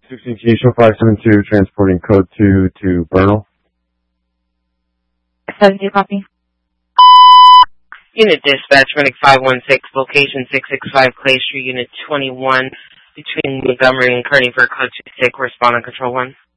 16 show 572, transporting code 2 to Bernal. 72 copy. Unit Dispatch, Medic 516, location 665 Clay Street, Unit 21, between Montgomery and Kearney for code 2 sick, respond on control 1.